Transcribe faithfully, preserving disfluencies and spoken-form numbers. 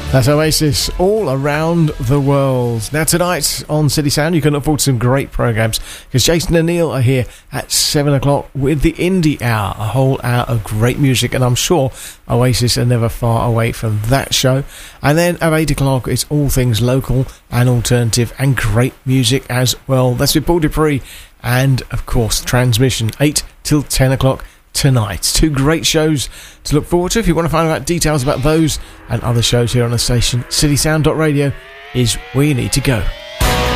That's Oasis, all around the world. Now tonight on City Sound you can look forward to some great programmes because Jason and Neil are here at seven o'clock with the Indie Hour, a whole hour of great music, and I'm sure Oasis are never far away from that show. And then at eight o'clock it's all things local and alternative and great music as well. That's with Paul Dupree and of course Transmission, eight till ten o'clock tonight. Two great shows to look forward to. If you want to find out details about those and other shows here on the station, city sound dot radio is where you need to go.